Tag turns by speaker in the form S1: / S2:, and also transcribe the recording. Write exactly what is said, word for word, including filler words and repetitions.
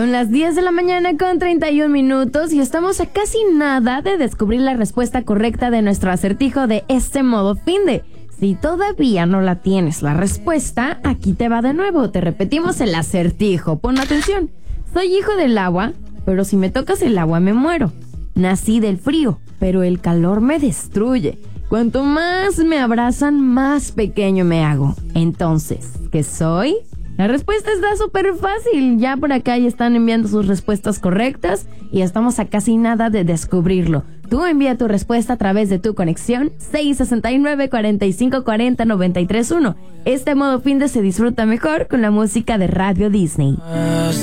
S1: Son las diez de la mañana con treinta y un minutos y estamos a casi nada de descubrir la respuesta correcta de nuestro acertijo de este modo finde. Si todavía no la tienes la respuesta, aquí te va de nuevo. Te repetimos el acertijo. Pon atención. Soy hijo del agua, pero si me tocas el agua me muero. Nací del frío, pero el calor me destruye. Cuanto más me abrazan, más pequeño me hago. Entonces, ¿qué soy? La respuesta está súper fácil. Ya por acá ya están enviando sus respuestas correctas y estamos a casi nada de descubrirlo. Tú envía tu respuesta a través de tu conexión seis sesenta y nueve, cuarenta y cinco cuarenta, noventa y tres uno. Este modo finde se disfruta mejor con la música de Radio Disney.